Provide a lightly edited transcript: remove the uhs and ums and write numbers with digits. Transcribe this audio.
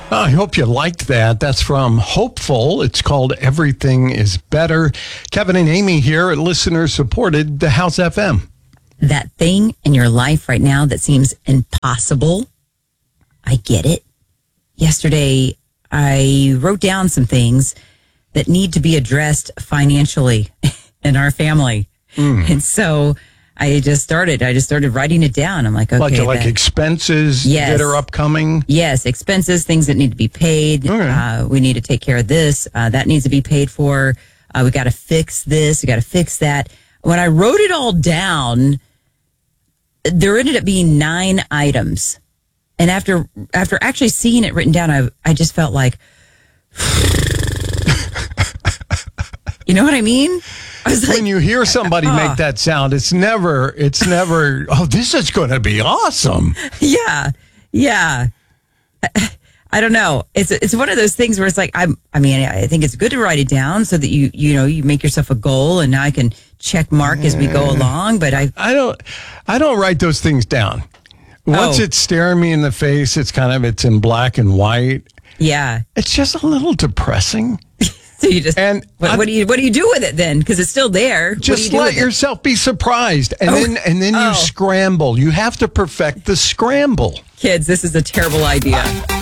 I hope you liked that. That's from Hopeful. It's called Everything is Better. Kevin and Amy here at Listener Supported the House FM. That thing in your life right now that seems impossible. I get it. Yesterday, I wrote down some things that need to be addressed financially in our family. And so I just started writing it down. I'm like, okay. Like expenses that are upcoming? Yes, expenses, things that need to be paid. Okay. We need to take care of this. That needs to be paid for. We got to fix this. We got to fix that. When I wrote it all down, there ended up being 9 items. And after actually seeing it written down, I just felt like, you know what I mean? I was when you hear somebody make that sound, it's never, oh, this is going to be awesome. Yeah. I don't know. It's one of those things where it's like, I think it's good to write it down so that you make yourself a goal, and now I can check mark as we go along. But I don't write those things down. Once it's staring me in the face, it's in black and white. Yeah. It's just a little depressing. So you just what do you do with it then? Because it's still there. Just let yourself be surprised, and then you scramble. You have to perfect the scramble. Kids, this is a terrible idea.